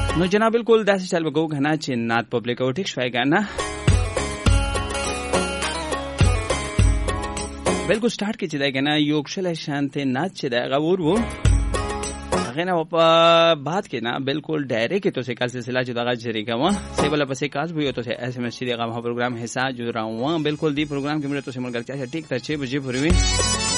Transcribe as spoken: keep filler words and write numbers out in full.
نو جناب بالکل داسې چل وکړو کنه چې نات پبلک او ټیک شوي کنه بالکل سٹارټ کې چې دا کنه یو کښله شانته نات چې دا غوور وو هغه نه په بعد کې نه بالکل ډایرکټ تو سے کال سلسلہ جو دا جری کا سے بلا پسے کاز بھی تو سے ایس ایم ایس سی کا پروگرام حصہ جو رہا ہوں بالکل دی پروگرام کے میرے تو سے مل کر ٹھیک تھا چھ بجے پوری